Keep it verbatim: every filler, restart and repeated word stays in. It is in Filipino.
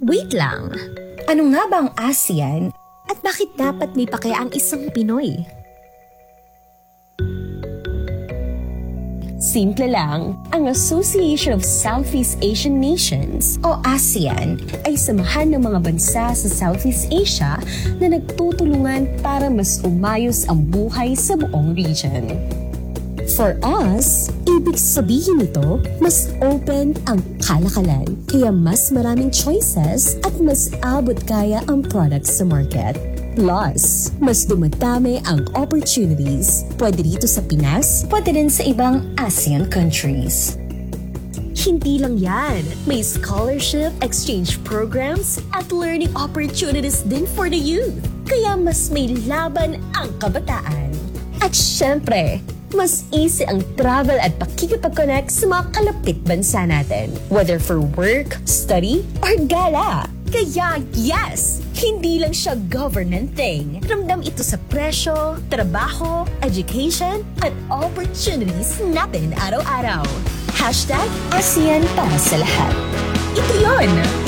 Wait lang. Ano nga ba ang ASEAN? At bakit dapat may pakaya ang isang Pinoy? Simple lang, ang Association of Southeast Asian Nations o ASEAN ay samahan ng mga bansa sa Southeast Asia na nagtutulungan para mas umayos ang buhay sa buong region. For us, ibig sabihin nito, mas open ang kalakalan, kaya mas maraming choices at mas abot kaya ang products sa market. Plus, mas dumadami ang opportunities. Pwede dito sa Pinas, pwede din sa ibang ASEAN countries. Hindi lang yan. May scholarship, exchange programs, at learning opportunities din for the youth. Kaya mas may laban ang kabataan. At syempre, mas easy ang travel at pakikipag-connect sa mga kalapit bansa natin. Whether for work, study, or gala. Kaya yes, hindi lang siya government thing. Ramdam ito sa presyo, trabaho, education, at opportunities natin araw-araw. Hashtag ASEAN para sa lahat. Ito yon.